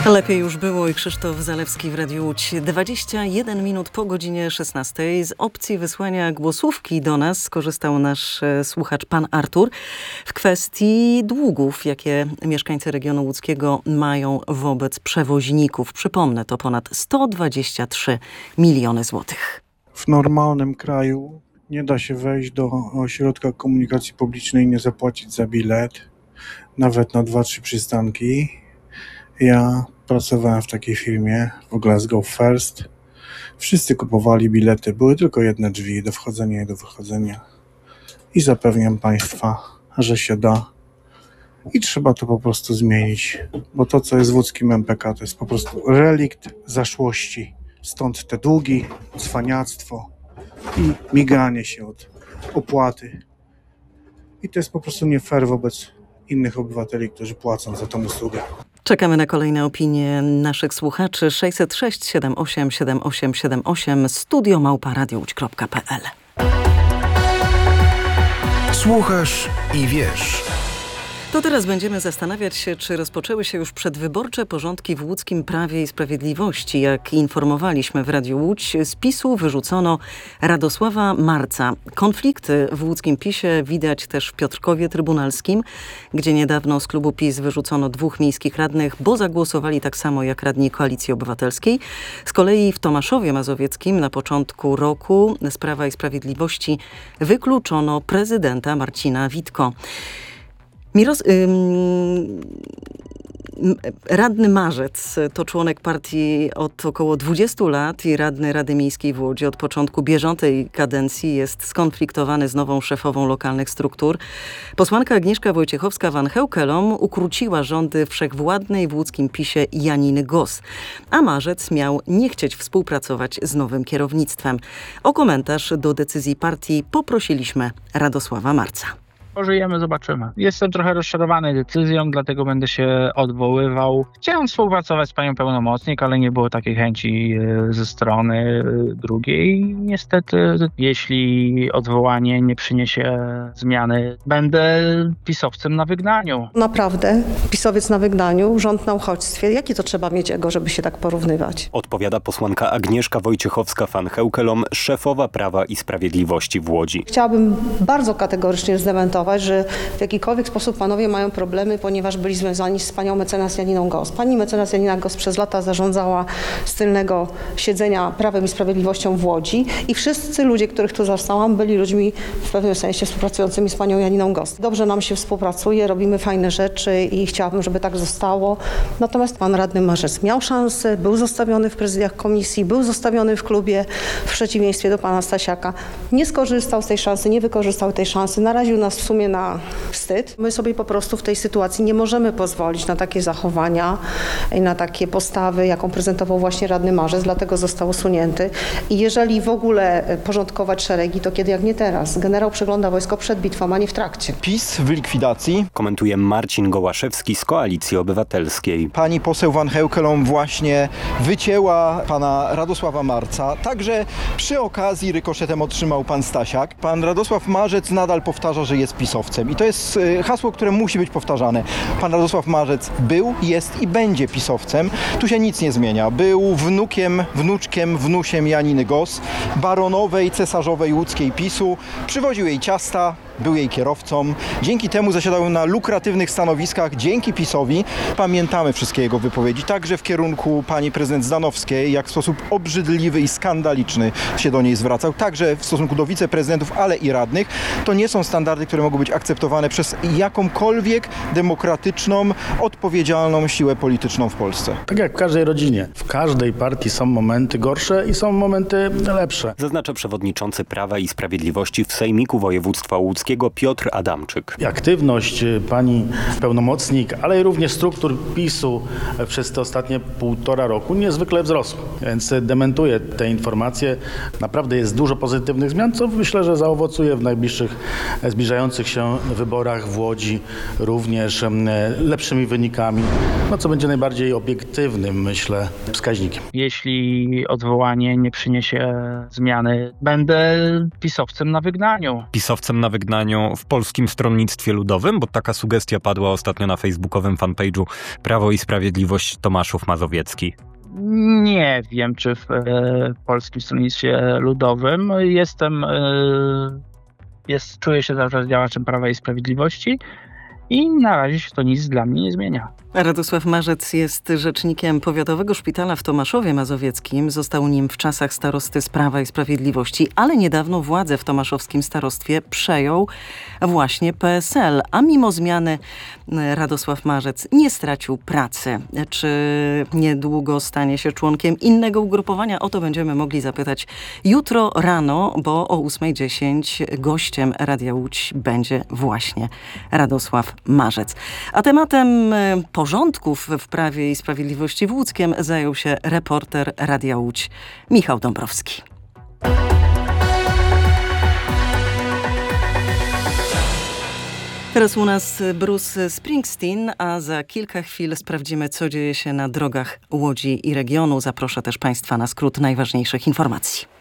Lepiej już było i Krzysztof Zalewski w Radiu Łódź. 21 minut po godzinie 16. Z opcji wysłania głosówki do nas skorzystał nasz słuchacz pan Artur w kwestii długów, jakie mieszkańcy regionu łódzkiego mają wobec przewoźników. Przypomnę, to ponad 123 miliony złotych. W normalnym kraju nie da się wejść do ośrodka komunikacji publicznej i nie zapłacić za bilet, nawet na 2-3 przystanki. Ja pracowałem w takiej firmie, w Glasgow First. Wszyscy kupowali bilety, były tylko jedne drzwi do wchodzenia i do wychodzenia. I zapewniam Państwa, że się da. I trzeba to po prostu zmienić, bo to, co jest w łódzkim MPK, to jest po prostu relikt zaszłości. Stąd te długi, cwaniactwo i miganie się od opłaty. I to jest po prostu nie fair wobec innych obywateli, którzy płacą za tą usługę. Czekamy na kolejne opinie naszych słuchaczy. 606 78 7878 studio@radiowódź.pl. Słuchasz i wiesz. To teraz będziemy zastanawiać się, czy rozpoczęły się już przedwyborcze porządki w łódzkim Prawie i Sprawiedliwości. Jak informowaliśmy w Radiu Łódź, z PiS-u wyrzucono Radosława Marca. Konflikty w łódzkim PiS-ie widać też w Piotrkowie Trybunalskim, gdzie niedawno z klubu PiS wyrzucono 2 miejskich radnych, bo zagłosowali tak samo jak radni Koalicji Obywatelskiej. Z kolei w Tomaszowie Mazowieckim na początku roku z Prawa i wykluczono prezydenta Marcina Witko. Radny Marzec to członek partii od około 20 lat i radny Rady Miejskiej w Łodzi od początku bieżącej kadencji jest skonfliktowany z nową szefową lokalnych struktur. Posłanka Agnieszka Wojciechowska-Van Heukelom ukróciła rządy wszechwładnej w łódzkim PiS-ie Janiny Gos, a Marzec miał nie chcieć współpracować z nowym kierownictwem. O komentarz do decyzji partii poprosiliśmy Radosława Marca. Pożyjemy, zobaczymy. Jestem trochę rozczarowany decyzją, dlatego będę się odwoływał. Chciałem współpracować z panią pełnomocnik, ale nie było takiej chęci ze strony drugiej. Niestety, jeśli odwołanie nie przyniesie zmiany, będę pisowcem na wygnaniu. Naprawdę, pisowiec na wygnaniu, rząd na uchodźstwie. Jakie to trzeba mieć ego, żeby się tak porównywać? Odpowiada posłanka Agnieszka Wojciechowska-Van Heukelom, szefowa Prawa i Sprawiedliwości w Łodzi. Chciałabym bardzo kategorycznie zdementować, że w jakikolwiek sposób panowie mają problemy, ponieważ byli związani z panią mecenas Janiną Gos. Pani mecenas Janina Gos przez lata zarządzała z tylnego siedzenia Prawem i Sprawiedliwością w Łodzi i wszyscy ludzie, których tu zastałam, byli ludźmi w pewnym sensie współpracującymi z panią Janiną Gos. Dobrze nam się współpracuje, robimy fajne rzeczy i chciałabym, żeby tak zostało. Natomiast pan radny Marzec miał szansę, był zostawiony w prezydiach komisji, był zostawiony w klubie, w przeciwieństwie do pana Stasiaka. Nie skorzystał z tej szansy, nie wykorzystał tej szansy, naraził nas w sumie na wstyd. My sobie po prostu w tej sytuacji nie możemy pozwolić na takie zachowania i na takie postawy, jaką prezentował właśnie radny Marzec, dlatego został usunięty. I jeżeli w ogóle porządkować szeregi, to kiedy jak nie teraz. Generał przegląda wojsko przed bitwą, a nie w trakcie. PiS w likwidacji. Komentuje Marcin Gołaszewski z Koalicji Obywatelskiej. Pani poseł Van Heukelom właśnie wycięła pana Radosława Marca. Także przy okazji rykoszetem otrzymał pan Stasiak. Pan Radosław Marzec nadal powtarza, że jest pisowcem. I to jest hasło, które musi być powtarzane. Pan Radosław Marzec był, jest i będzie pisowcem. Tu się nic nie zmienia. Był wnuczkiem, wnusiem Janiny Gos, baronowej, cesarzowej łódzkiej PiS-u. Przywoził jej ciasta, był jej kierowcą. Dzięki temu zasiadał na lukratywnych stanowiskach. Dzięki PiS-owi pamiętamy wszystkie jego wypowiedzi. Także w kierunku pani prezydent Zdanowskiej, jak w sposób obrzydliwy i skandaliczny się do niej zwracał. Także w stosunku do wiceprezydentów, ale i radnych. To nie są standardy, które mogą być akceptowane przez jakąkolwiek demokratyczną, odpowiedzialną siłę polityczną w Polsce. Tak jak w każdej rodzinie. W każdej partii są momenty gorsze i są momenty lepsze. Zaznacza przewodniczący Prawa i Sprawiedliwości w Sejmiku Województwa Łódzkiego Piotr Adamczyk. Aktywność pani pełnomocnik, ale i również struktur PiS-u przez te ostatnie 1,5 roku niezwykle wzrosła. Więc dementuję te informacje. Naprawdę jest dużo pozytywnych zmian, co myślę, że zaowocuje w najbliższych zbliżających się wyborach w Łodzi również lepszymi wynikami, co będzie najbardziej obiektywnym, myślę, wskaźnikiem. Jeśli odwołanie nie przyniesie zmiany, będę pisowcem na wygnaniu. Pisowcem na wygnaniu na nią w Polskim Stronnictwie Ludowym? Bo taka sugestia padła ostatnio na facebookowym fanpage'u Prawo i Sprawiedliwość Tomaszów Mazowiecki. Nie wiem, czy w Polskim Stronnictwie Ludowym czuję się cały czas działaczem Prawa i Sprawiedliwości i na razie się to nic dla mnie nie zmienia. Radosław Marzec jest rzecznikiem Powiatowego Szpitala w Tomaszowie Mazowieckim. Został nim w czasach starosty z Prawa i Sprawiedliwości, ale niedawno władzę w tomaszowskim starostwie przejął właśnie PSL. A mimo zmiany Radosław Marzec nie stracił pracy. Czy niedługo stanie się członkiem innego ugrupowania? O to będziemy mogli zapytać jutro rano, bo o 8:10 gościem Radia Łódź będzie właśnie Radosław Marzec. A tematem porządków w Prawie i Sprawiedliwości w Łódzkiem zajął się reporter Radia Łódź Michał Dąbrowski. Teraz u nas Bruce Springsteen, a za kilka chwil sprawdzimy, co dzieje się na drogach Łodzi i regionu. Zaproszę też Państwa na skrót najważniejszych informacji.